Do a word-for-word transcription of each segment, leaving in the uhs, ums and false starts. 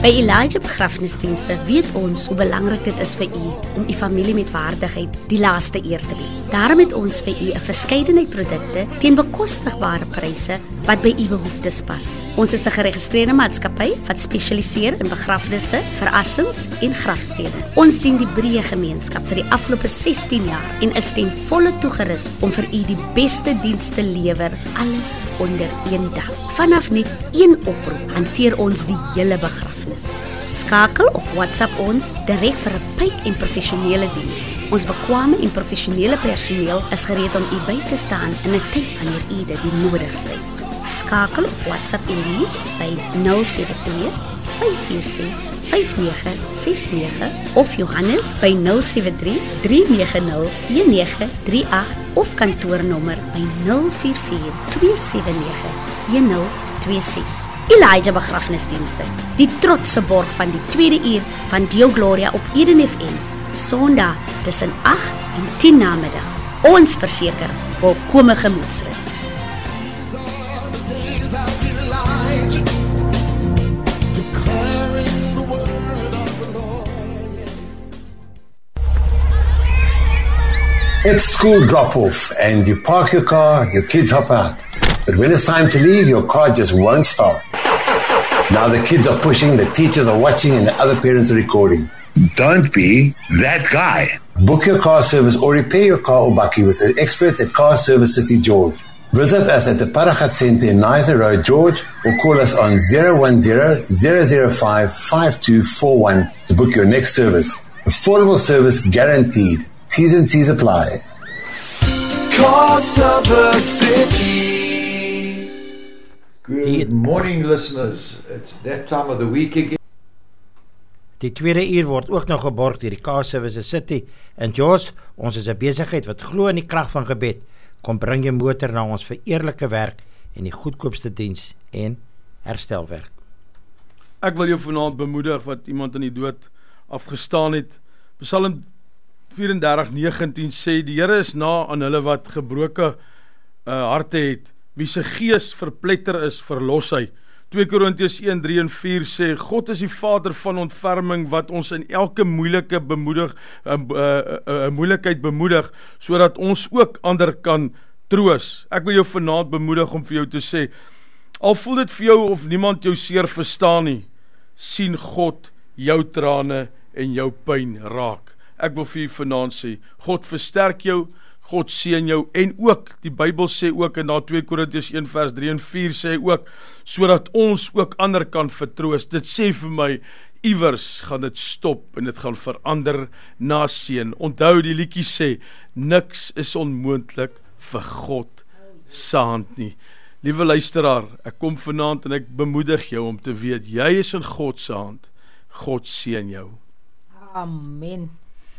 By Elijah Begrafnisdienste weet ons hoe belangrik dit is vir u om u familie met waardigheid die laaste eer te bied. Daarom het ons vir u 'n verskeidenheid produkte teen bekostigbare pryse wat by u behoeftes pas. Ons is 'n geregistreerde maatskappy wat spesialiseer in begrafnisse, verassings en grafstede. Ons dien die breë gemeenskap vir die afgelope sestien jaar en is ten volle toegerus om vir u die beste diens te lewer, alles onder een dak. Vanaf net een oproep hanteer ons die hele begrafnis. Skakel of WhatsApp ons direk vir 'n pyp en professionele diens. Ons bekwame en professionele personeel is gereed om u by te staan in 'n tyd wanneer u dit die nodigste het. Skakel of WhatsApp Elise by nul sewe twee, vyf vier ses, vyf nege ses nege of Johannes by nul sewe drie, drie nege nul, een nege drie agt of kantoornommer by nul vier vier, twee sewe nege, een nul twee ses. Elijah Begrafnisdienste, die trotse borg van die tweede uur van Deo Gloria op Eden F M, Sondag tussen agt en tien namiddag. Ons verseker volkome gemoedsrus. It's school drop-off and you park your car, your kids hop out. But when it's time to leave, your car just won't start. Now the kids are pushing, the teachers are watching, and the other parents are recording. Don't be that guy. Book your car service or repair your car or bakkie with the experts at Car Service City George. Visit us at the Paragat Centre in Nizer Road, George, or call us on zero one zero, zero zero five, five two four one to book your next service. Affordable service guaranteed. T's and C's apply. Car Service City. Good morning, listeners. It's that time of the week again. Die tweede uur word ook nog geborg deur die Car Service City in George. Ons is 'n besigheid wat glo in die krag van gebed. Kom bring jou motor na ons vir eerlike werk en die goedkoopste diens en herstelwerk. Ek wil jou vanaand bemoedig wat iemand in die dood afgestaan het. Psalm vyf en dertig negentien sê, die Here is na aan hulle wat gebroke uh, harte het, wie se gees verpletter is, verlos hy. twee Korintiërs een, drie en vier sê, God is die Vader van ontferming wat ons in elke moeilike bemoedig, uh, uh, uh, moeilikheid bemoedig, sodat ons ook ander kan troos. Ek wil jou vanaand bemoedig om vir jou te sê, al voel dit vir jou of niemand jou seer verstaan nie, sien God jou trane en jou pyn raak. Ek wil vir jou vanaand sê, God versterk jou, God seën jou, en ook, die Bybel sê ook, in daar twee Korintiërs een vers drie en vier sê ook, sodat ons ook ander kan vertroos. Dit sê vir my, iewers gaan dit stop, en dit gaan verander na seën. Onthou die liedjie sê, niks is onmoontlik vir God se hand nie. Liewe luisteraar, ek kom vanaand en ek bemoedig jou om te weet, jy is in God se hand. God seën jou. Amen.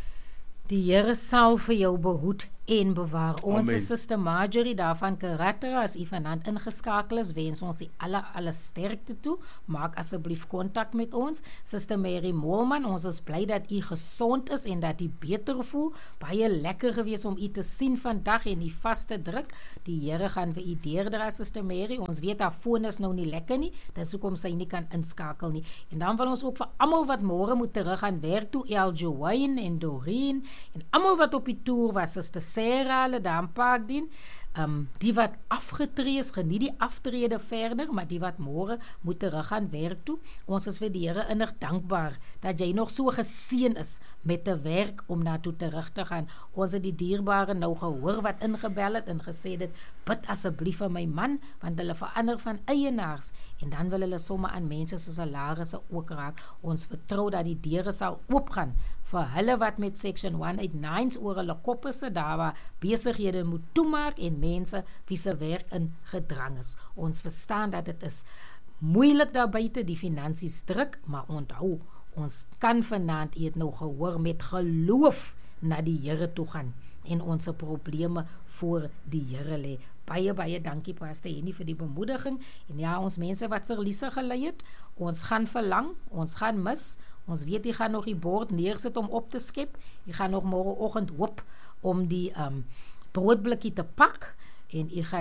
Die Here sal vir jou behoed en bewaar. Ons is Suster Marjorie daarvan karakter, as u vanaand ingeskakel is, wens ons die alle, alle sterkte toe, maak asseblief kontak met ons. Suster Mary Moelman, ons is bly dat u gesond is en dat u beter voel, baie lekker gewees om u te sien vandag en die vaste druk, die Here gaan vir u deurdra, Suster Mary, ons weet haar foon is nou nie lekker nie, dis hoekom sy nie kan inskakel nie, en dan wil ons ook vir almal wat môre moet terug aan werk toe, El Joanne en Doreen, en almal wat op die toer was, Suster Sarah, hulle daar in Parkdien, um, die wat afgetree is, geniet die aftrede verder, maar die wat môre moet terug aan werk toe, ons is vir die Here innig dankbaar, dat jy nog so geseën is, met te werk om naartoe terug te gaan. Ons het die dierbare nou gehoor wat ingebel het, en gesê dit, bid asseblief vir my man, want hulle verander van eienaars, en dan wil hulle somme aan mense se salarisse ook raak. Ons vertrou dat die deure sal oopgaan, vir hulle wat met Section one eighty-nines oor hulle koppe sit, daar waar besighede moet toemaak, en mense wie se werk in gedrang is. Ons verstaan dat dit is moeilik daar buite, die finansies druk, maar onthou, ons kan vanaand, jy het nou gehoor, met geloof na die Here toe gaan, en ons probleme voor die Here lê. Baie, baie dankie Pastor Henny vir die bemoediging, en ja, ons mense wat verliese gelei het, ons gaan verlang, ons gaan mis, ons weet jy gaan nog die bord neersit om op te skep, jy gaan nog môreoggend hoop om die um, broodblikkie te pak, en jy gaan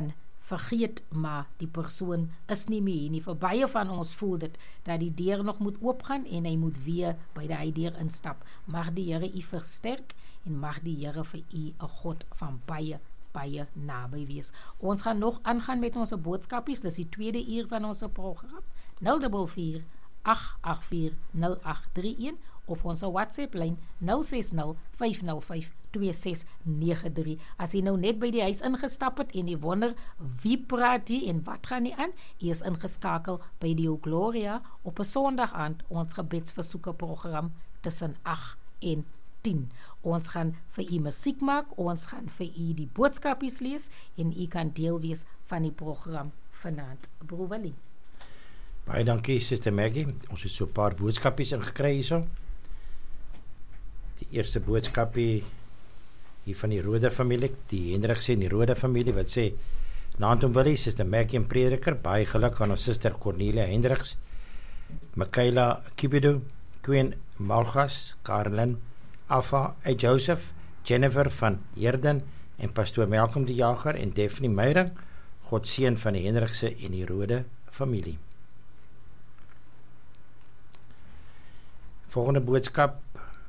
vergeet maar die persoon is nie meer hier nie. Vir baie van ons voel dit dat die deur nog moet oopgaan en hy moet weer by die deur instap. Mag die Here u versterk en mag die Here vir u 'n God van baie baie naby wees. Ons gaan nog aangaan met ons boodskapies, dis die tweede uur van ons program. nul vier vier agt agt vier nul agt drie een of ons WhatsApp lyn nul ses nul vyf nul vyf twee ses nege drie. As jy nou net by die huis ingestap het en jy wonder wie praat hier en wat gaan nie aan, jy is ingeskakel by die O Gloria op 'n Sondag aand, ons gebedsversoeke program tussen agt en tien. Ons gaan vir u musiek maak, ons gaan vir u die boodskapies lees en u kan deel wees van die program vanaand. Broer Willie. Baie dankie, Suster Maggie. Ons het so 'n paar boodskapies ingekry hierso. Die eerste boodskapie hier van die Rode familie, die Hendriks en die Rode familie wat sê: "Naand om Willie, Suster Maggie en prediker, baie geluk aan ons suster Cornelia Hendriks, Michaela Kibido, Queen Malgas, Carlin, Alpha en Joseph, Jennifer van Herden en pastoor Malcolm die Jager en Daphne Meyering, God seën van die Hendrikse en die Rode familie." Volgende boodskap.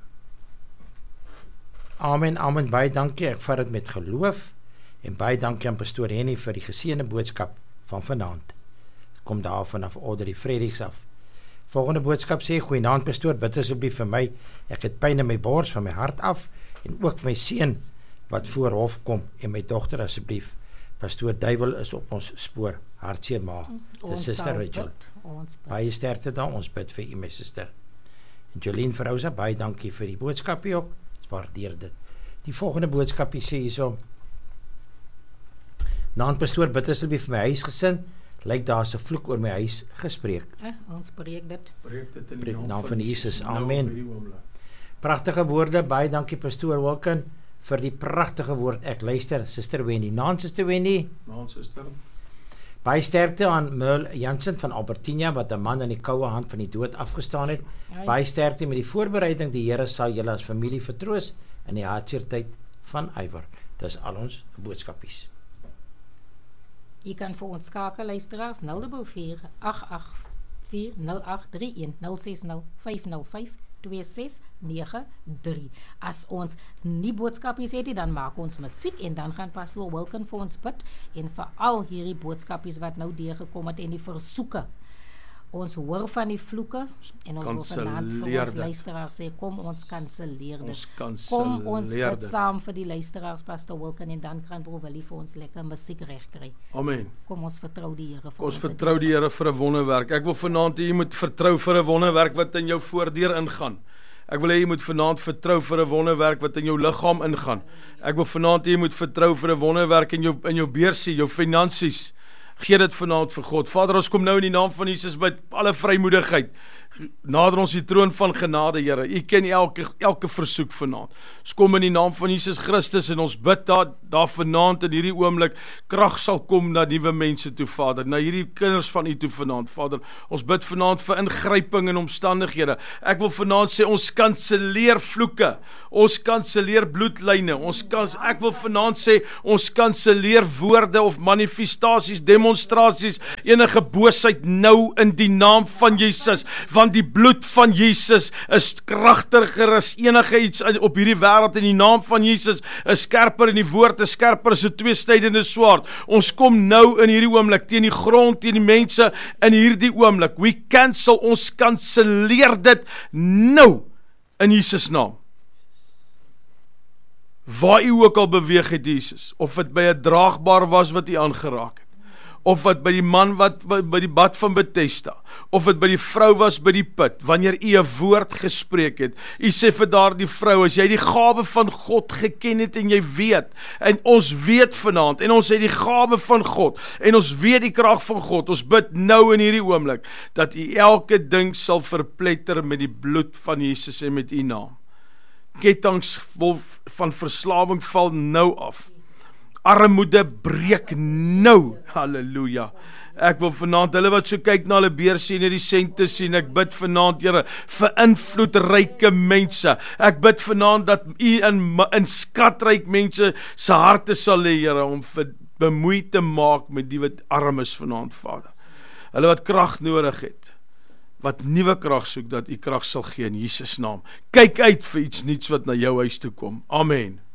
Amen, amen, baie dankie, ek vat dit met geloof en baie dankie aan pastoor Henny vir die geseënde boodskap van vanaand. Dit kom daar vanaf Audrey Frederiks af. Volgende boodskap sê: "Goeienaand pastoor, bid asseblief vir my. Ek het pyn in my bors van my hart af en ook vir my seun wat voor hof kom en my dogter asseblief. Pastoor Duiwel is op ons spoor. Hartseer ma." Dis Suster Rachel. Baie sterkte daar, ons bid vir u my suster. En Jolien Verousa, baie dankie vir die boodskapie ook. Ons waardeer dit. Die volgende boodskapie sê hierso: "Naand pastoor, bid asseblief vir my huisgesin. Lyk daar 'n vloek oor my huis gespreek." Eh, ons preek dit. Preek dit in die naam van, van Jesus. Nou Amen. Pragtige woorde, baie dankie pastoor Wilken vir die pragtige woord. Ek luister, Suster Wendy. Naand Suster Wendy. Naand Suster. Baie sterkte aan Merle Jansen van Albertina wat 'n man in die koue hand van die dood afgestaan het. Ai. Baie sterkte met die voorbereiding. Die Here sal julle as familie vertroos in die hartseertyd van ywer. Dis al ons boodskapies. Jy kan vir ons skakel luisteraars nul vier vier agt agt vier nul agt drie een nul ses nul vyf nul vyf twee ses nege drie. As ons nie boodskapies het nie, dan maak ons musiek en dan gaan pastoor Wilken vir ons bid en vir al hierdie boodskapies wat nou deurgekom het en die versoeke. Ons hoor van die vloeke en ons wil vanaand vir ons luisteraars sê, kom ons kanselleer dit. Kom ons bid saam vir die luisteraars, pastoor Wilken, en dan kan broer Willie vir ons lekker musiek regkry. Amen. Kom ons vertrou die Here vir ons. Ons vertrou die Here vir 'n wonderwerk. Ek wil vanaand hê jy moet vertrou vir 'n wonderwerk wat in jou voordeur ingaan. Ek wil hê jy moet vanaand vertrou vir 'n wonderwerk wat in jou liggaam ingaan. Ek wil vanaand hê jy moet vertrou vir 'n wonderwerk in jou in jou beursie, jou finansies. Gee dit vanaand vir God. Vader, ons kom nou in die naam van Jesus met alle vrymoedigheid. Nader ons die troon van genade, Here. U ken elke elke versoek vanaand. Ons kom in die naam van Jesus Christus en ons bid dat daar vanaand in hierdie oomblik krag sal kom na nuwe mense toe, Vader, na hierdie kinders van U toe vanaand, Vader. Ons bid vanaand vir ingryping in omstandighede. Ek wil vanaand sê ons kanselleer vloeke. Ons kanselleer bloedlyne. Ons kan ek wil vanaand sê ons kanselleer woorde of manifestasies, demonstrasies, enige boosheid nou in die naam van Jesus. Want die bloed van Jesus is kragtiger as enige iets op hierdie wêreld. In die naam van Jesus is skerper en die woord is skerper as 'n tweesnydende swaard. Ons kom nou in hierdie oomblik teen die grond, teen die mense in hierdie oomblik. We cancel, ons kanselleer dit nou in Jesus naam. Waar u ook al beweeg het, Jesus, of dit by 'n draagbaar was wat u aangeraak het, of wat by die man wat by die bad van Bethesda, of wat by die vrou was by die put, wanneer u 'n woord gespreek het, u sê vir daardie vrou, as jy die gawe van God geken het en jy weet, en ons weet vanaand, en ons het die gawe van God, en ons weet die krag van God, ons bid nou in hierdie oomblik, dat u elke ding sal verpletter met die bloed van Jesus en met u naam. Kettinge van verslawing val nou af. Armoede breek nou. Halleluja. Ek wil vanaand, hulle wat so kyk na hulle beursie en die sente sien, ek bid vanaand, Here, vir invloedryke mense. Ek bid vanaand dat u in, in skatryk mense se harte sal lê, Here, om vir bemoei te maak met die wat arm is vanaand, Vader. Hulle wat krag nodig het, wat nuwe krag soek, dat u krag sal gee in Jesus naam. Kyk uit vir iets niets wat na jou huis toe kom. Amen.